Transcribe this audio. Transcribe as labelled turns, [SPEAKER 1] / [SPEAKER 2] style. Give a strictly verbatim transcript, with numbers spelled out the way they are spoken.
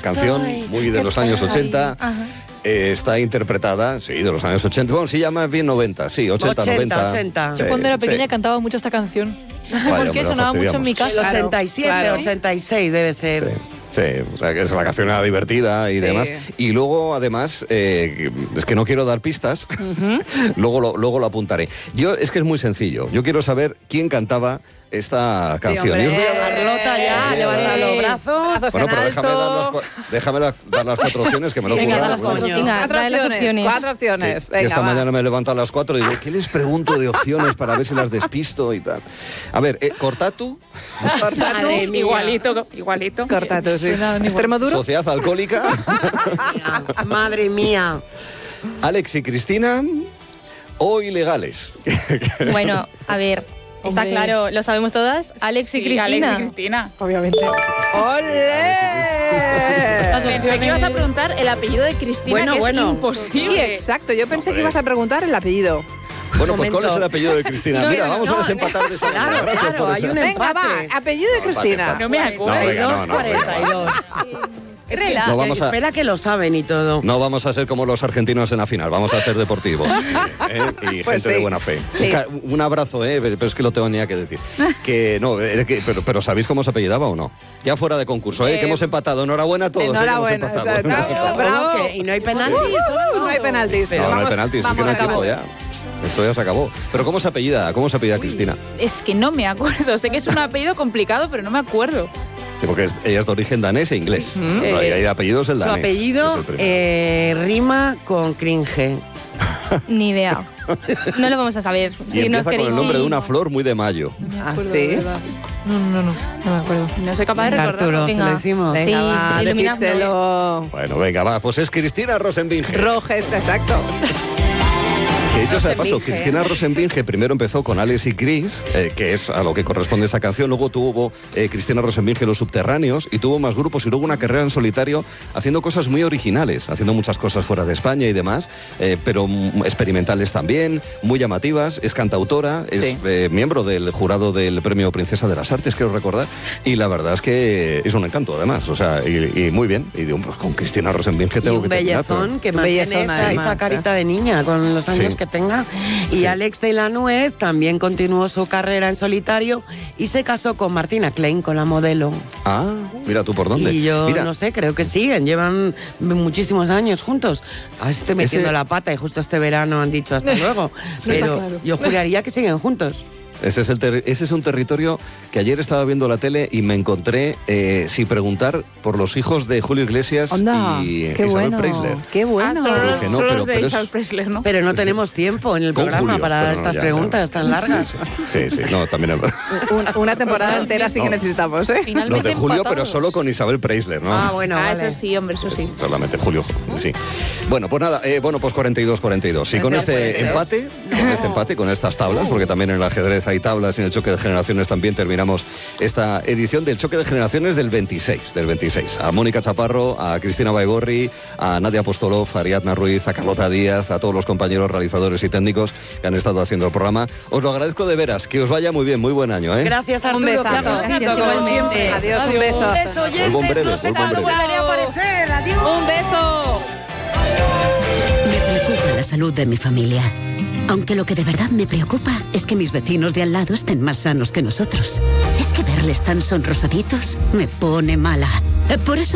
[SPEAKER 1] canción,
[SPEAKER 2] soy
[SPEAKER 1] muy de los años ochenta.
[SPEAKER 3] Ajá.
[SPEAKER 1] Eh, está interpretada, sí, de los años ochenta. Bueno, sí, ya más bien noventa, sí, ochenta, noventa.
[SPEAKER 2] ochenta.
[SPEAKER 1] Sí,
[SPEAKER 3] Yo cuando era
[SPEAKER 1] sí.
[SPEAKER 3] pequeña cantaba mucho esta canción. No sé
[SPEAKER 1] Vaya,
[SPEAKER 3] por qué,
[SPEAKER 1] hombre, la
[SPEAKER 3] sonaba mucho en mi
[SPEAKER 1] fastidiamos.
[SPEAKER 3] casa.
[SPEAKER 2] El ochenta y siete,
[SPEAKER 4] Claro.
[SPEAKER 2] ochenta y seis debe ser.
[SPEAKER 1] Sí. Sí, o sea, que es la canción era divertida y
[SPEAKER 4] Sí.
[SPEAKER 1] demás. Y luego, además, eh, es que no quiero dar pistas, luego, lo, luego lo apuntaré. Yo, es que es muy sencillo. Yo quiero saber quién cantaba esta canción.
[SPEAKER 4] hombre.
[SPEAKER 1] Y os voy a dar-
[SPEAKER 2] Carlota ya,
[SPEAKER 1] Eh,
[SPEAKER 2] levanta los brazos.
[SPEAKER 4] Brazos
[SPEAKER 1] Bueno,
[SPEAKER 4] en
[SPEAKER 1] pero déjame, dar las,
[SPEAKER 4] alto.
[SPEAKER 1] cua- déjame la- dar las cuatro opciones, que me lo he
[SPEAKER 3] Venga,
[SPEAKER 1] currado.
[SPEAKER 3] da las cuatro.
[SPEAKER 2] coño.
[SPEAKER 3] Venga,
[SPEAKER 4] Cuatro
[SPEAKER 3] trae las
[SPEAKER 4] opciones,
[SPEAKER 3] opciones.
[SPEAKER 4] cuatro opciones.
[SPEAKER 1] Que
[SPEAKER 4] Venga,
[SPEAKER 1] esta
[SPEAKER 4] va.
[SPEAKER 1] mañana me he levantado a las cuatro y digo, ¿qué les pregunto de opciones para ver si las despisto y tal? A ver, eh, Cortatu,
[SPEAKER 4] Corta tú.
[SPEAKER 2] Madre mía.
[SPEAKER 5] Igualito, igualito.
[SPEAKER 4] Corta tú, sí.
[SPEAKER 3] Suena igual.
[SPEAKER 4] Extremo duro.
[SPEAKER 1] Sociedad Alcohólica,
[SPEAKER 2] Madre mía.
[SPEAKER 1] Alex y Cristina o Ilegales.
[SPEAKER 3] Bueno, a ver, está
[SPEAKER 4] Hombre.
[SPEAKER 3] claro, lo sabemos todas. Alex y
[SPEAKER 5] Sí,
[SPEAKER 3] Cristina.
[SPEAKER 5] Alex y Cristina.
[SPEAKER 4] Obviamente. ¡Olé!
[SPEAKER 5] Pensé que ibas a preguntar el apellido de Cristina,
[SPEAKER 2] Bueno,
[SPEAKER 5] que
[SPEAKER 2] bueno.
[SPEAKER 5] es
[SPEAKER 4] Sí,
[SPEAKER 5] imposible.
[SPEAKER 4] exacto. Yo pensé que
[SPEAKER 1] Hombre.
[SPEAKER 4] ibas a preguntar el apellido.
[SPEAKER 1] Bueno, pues ¿cuál
[SPEAKER 2] Momento.
[SPEAKER 1] es el apellido de Cristina?
[SPEAKER 3] No,
[SPEAKER 1] Mira,
[SPEAKER 3] no,
[SPEAKER 1] vamos
[SPEAKER 2] no,
[SPEAKER 1] a desempatar de esa manera.
[SPEAKER 2] claro,
[SPEAKER 1] Gracias
[SPEAKER 2] claro,
[SPEAKER 1] por
[SPEAKER 2] hay
[SPEAKER 1] esa-
[SPEAKER 2] un
[SPEAKER 4] Venga, va.
[SPEAKER 2] empate.
[SPEAKER 4] Apellido de
[SPEAKER 1] No, empate,
[SPEAKER 4] Cristina.
[SPEAKER 1] empate.
[SPEAKER 5] No me
[SPEAKER 1] No,
[SPEAKER 5] acuerdo.
[SPEAKER 1] venga, no, no,
[SPEAKER 2] cuarenta y dos.
[SPEAKER 3] Rela.
[SPEAKER 1] No vamos a,
[SPEAKER 2] Espera que lo saben y todo.
[SPEAKER 1] no vamos a ser como los argentinos en la final, vamos a ser deportivos ¿eh? y
[SPEAKER 4] Pues
[SPEAKER 1] gente de
[SPEAKER 4] sí.
[SPEAKER 1] buena fe.
[SPEAKER 4] Sí.
[SPEAKER 1] Un ca- Un abrazo, ¿eh? Pero es que lo tenía que decir. Que no, eh, que- pero, pero ¿sabéis cómo se apellidaba o no? Ya fuera de concurso, ¿eh?
[SPEAKER 5] Eh,
[SPEAKER 1] que hemos empatado. Enhorabuena a todos. ¿eh? Que
[SPEAKER 4] enhorabuena,
[SPEAKER 1] hemos empatado.
[SPEAKER 4] exacto.
[SPEAKER 1] Hemos empatado.
[SPEAKER 4] Bravo.
[SPEAKER 2] ¿Cómo que? ¿Y no hay penaltis?
[SPEAKER 4] No hay penaltis.
[SPEAKER 1] No, no hay
[SPEAKER 4] Vamos-
[SPEAKER 1] penaltis, es que
[SPEAKER 4] vamos
[SPEAKER 1] no hay
[SPEAKER 4] a cabo.
[SPEAKER 1] tiempo ya. Esto ya se acabó. Pero ¿cómo se apellida? ¿Cómo se apellida Cristina?
[SPEAKER 5] Es que no me acuerdo. Sé que es un apellido complicado, pero no me acuerdo.
[SPEAKER 1] Sí, porque es- ella es de origen danés e inglés. No, y
[SPEAKER 5] Eh,
[SPEAKER 1] el apellido es el
[SPEAKER 2] Su
[SPEAKER 1] danés.
[SPEAKER 2] apellido
[SPEAKER 1] es el primero.
[SPEAKER 2] eh, rima con cringe.
[SPEAKER 3] Ni idea. No lo vamos a saber.
[SPEAKER 1] y
[SPEAKER 3] Si nos
[SPEAKER 1] empieza con
[SPEAKER 3] queréis-
[SPEAKER 1] el nombre de
[SPEAKER 3] Sí.
[SPEAKER 1] una flor muy de mayo.
[SPEAKER 4] Ah, sí.
[SPEAKER 3] No, no, no, no me acuerdo.
[SPEAKER 5] No soy capaz de recordar.
[SPEAKER 2] Arturo, se
[SPEAKER 3] Venga.
[SPEAKER 2] lo decimos.
[SPEAKER 4] Venga,
[SPEAKER 3] Sí,
[SPEAKER 4] va,
[SPEAKER 3] iluminadnos.
[SPEAKER 4] repítselo.
[SPEAKER 1] Bueno, venga, va. Pues es Cristina Rosenbinge.
[SPEAKER 4] Rojes, exacto.
[SPEAKER 1] Que dicho sea de paso,
[SPEAKER 2] Rosenbinge.
[SPEAKER 1] Cristina Rosenbinge primero empezó con Alex y Chris, eh, que es a lo que corresponde esta canción. Luego tuvo eh, Cristina Rosenbinge Los Subterráneos y tuvo más grupos y luego una carrera en solitario haciendo cosas muy originales, haciendo muchas cosas fuera de España y demás, eh, pero mm, experimentales también, muy llamativas. Es cantautora, es
[SPEAKER 4] Sí.
[SPEAKER 1] eh, miembro del jurado del Premio Princesa de las Artes, quiero recordar, y la verdad es que es un encanto además, o sea, y, y muy bien. Y digo, pues con Cristina Rosenbinge
[SPEAKER 2] Y
[SPEAKER 1] tengo
[SPEAKER 2] un
[SPEAKER 1] que terminar. pero-
[SPEAKER 2] bellezón que mantiene
[SPEAKER 4] Bellezona,
[SPEAKER 2] esa,
[SPEAKER 4] además,
[SPEAKER 2] esa
[SPEAKER 4] ¿eh?
[SPEAKER 2] carita de niña con los años
[SPEAKER 1] Sí.
[SPEAKER 2] que tenga. Y
[SPEAKER 1] Sí.
[SPEAKER 2] Alex de la Nuez también continuó su carrera en solitario y se casó con Martina Klein, con la modelo.
[SPEAKER 1] Ah, mira tú por dónde.
[SPEAKER 2] Y yo
[SPEAKER 1] Mira,
[SPEAKER 2] no sé, creo que siguen, llevan muchísimos años juntos. Ahora estoy metiendo
[SPEAKER 1] Ese-
[SPEAKER 2] la pata y justo este verano han dicho hasta luego. Pero
[SPEAKER 4] claro.
[SPEAKER 2] yo juraría que siguen juntos.
[SPEAKER 1] Ese es, el ter- ese es un territorio que ayer estaba viendo la tele y me encontré eh, sin preguntar por los hijos de Julio Iglesias
[SPEAKER 4] Onda,
[SPEAKER 1] y
[SPEAKER 4] qué
[SPEAKER 1] Isabel
[SPEAKER 4] bueno.
[SPEAKER 1] Preisler.
[SPEAKER 4] Qué
[SPEAKER 5] Ah,
[SPEAKER 4] bueno.
[SPEAKER 5] solo,
[SPEAKER 1] Pero dije, no,
[SPEAKER 5] solo
[SPEAKER 1] pero-
[SPEAKER 5] los de
[SPEAKER 1] pero es-
[SPEAKER 5] Isabel Preisler, ¿no?
[SPEAKER 2] Pero no tenemos tiempo en el
[SPEAKER 1] Con
[SPEAKER 2] programa
[SPEAKER 1] Julio,
[SPEAKER 2] para
[SPEAKER 1] pero no,
[SPEAKER 2] estas
[SPEAKER 1] ya,
[SPEAKER 2] preguntas
[SPEAKER 1] ya.
[SPEAKER 2] tan largas.
[SPEAKER 1] Sí, sí, no, también es verdad.
[SPEAKER 4] Un- una temporada entera sí que
[SPEAKER 1] No.
[SPEAKER 4] necesitamos, ¿eh?
[SPEAKER 3] Finalmente
[SPEAKER 1] Los de Julio, pero
[SPEAKER 3] empatados.
[SPEAKER 1] solo con Isabel Preisler, ¿no?
[SPEAKER 2] Ah, bueno,
[SPEAKER 5] ah,
[SPEAKER 2] vale.
[SPEAKER 5] eso sí, hombre, eso sí.
[SPEAKER 1] Solamente Julio, sí. Bueno, pues nada, eh, bueno, pues cuarenta y dos cuarenta y dos. Y con
[SPEAKER 4] No puede
[SPEAKER 1] este
[SPEAKER 4] ser.
[SPEAKER 1] empate, con este empate, con estas tablas, porque también en el ajedrez hay tablas y en el choque de generaciones también terminamos esta edición del choque de generaciones del veintiséis, del veintiséis. A Mónica Chaparro, a Cristina Baigorri, a Nadia Apostolov, a Ariadna Ruiz, a Carlota Díaz, a todos los compañeros realizadores y técnicos que han estado haciendo el programa. Os lo agradezco de veras, que os vaya muy bien, muy buen año, ¿eh?
[SPEAKER 2] Gracias,
[SPEAKER 4] Un
[SPEAKER 2] Arturo.
[SPEAKER 4] besazo.
[SPEAKER 2] qué agradecido,
[SPEAKER 3] Gracias,
[SPEAKER 2] como
[SPEAKER 3] igualmente.
[SPEAKER 2] siempre.
[SPEAKER 4] Adiós, un beso.
[SPEAKER 2] Un beso, oyentes.
[SPEAKER 1] Vuelvo en breve,
[SPEAKER 2] no sé
[SPEAKER 1] vuelvo en
[SPEAKER 2] cuándo
[SPEAKER 1] breve.
[SPEAKER 2] volveré a aparecer. Adiós.
[SPEAKER 4] Un beso.
[SPEAKER 6] Me preocupa la salud de mi familia. Aunque lo que de verdad me preocupa es que mis vecinos de al lado estén más sanos que nosotros. Es que verles tan sonrosaditos me pone mala. Por eso